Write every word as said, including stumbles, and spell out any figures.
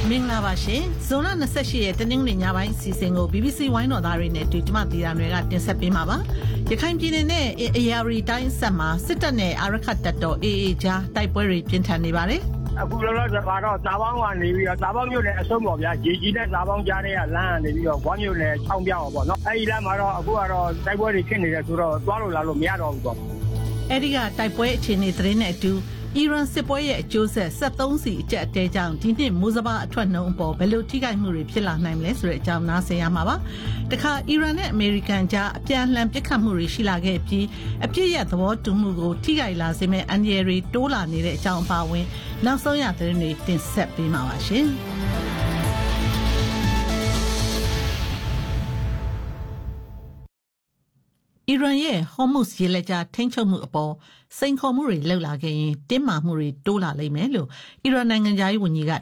မင်္ဂလာပါရှင်ဇွန်လ၂၈ရက်တနင်္ဂနွေညပိုင်းအစီအစဉ်ကို B B C ဝိုင်းတော်သားတွေနဲ့တူကျမတီတာတွေကတင်ဆက်ပေးမှာပါရခိုင်ပြည်နယ်နဲ့အရာရီတိုင်းဆက်မှာစစ်တပ်နဲ့အာရခတ်တပ်တော် A A ကြားတိုက်ပွဲတွေပြင်းထန်နေပါတယ်အခုလောလောဆယ်ကတော့စာပေါင်းကနေပြီးတော့စာပေါင်းမျိုးနဲ့အဆုံးပေါ့ဗျာရေကြီးတဲ့စာပေါင်းကြားတဲ့ကလမ်းကနေပြီးတော့ဘွားမျိုးနဲ့ချောင်းပြောင်းပေါ့နော်အဲဒီလမ်းမှာတော့အခုကတော့တိုက်ပွဲတွေဖြစ်နေတယ်ဆိုတော့သွားလို့လာလို့မရတော့ဘူးပေါ့အဲဒီကတိုက်ပွဲအခြေအနေသတင်းနဲ့အတူအီရန်စစ်ပွဲရဲ့အကျိုးဆက်ဆက်သုံးစီအကျက်အတဲကြောင့်ဒီနှစ်မိုးစဘာအထွက်နှုန်းအပေါ်ဘယ်လိုထိခိုက်မှုတွေဖြစ်လာနိုင်မလဲဆိုတဲ့အကြောင်းနားဆင်ရမှာပါတခါအီရန်နဲ့အမေရိကန်ကြားအပြန်အလှန်ပစ်ခတ်မှုတွေရှိလာခဲ့ပြီးအပြစ်ရသဘောတူမှုကိုထိခိုက်လာစေမဲ့အန်ဂျယ်ရီတိုးလာနေတဲ့အကြောင်းအပါအဝင်နောက်ဆုံးရသတင်းတွေတင်ဆက်ပေးမှာပါရှင်အီရန်ရဲ့ဟော်မုတ်ရေလက်ကြားထိန်းချုပ်မှုအပေါ်စိန်ခေါ်မှုတွေလှုပ်လာခဲ့ရင်တင်းမာမှုတွေတိုးလာလိမ့်မယ်လို့အီရန်နိုင်ငံသားရေးဝန်ကြီးက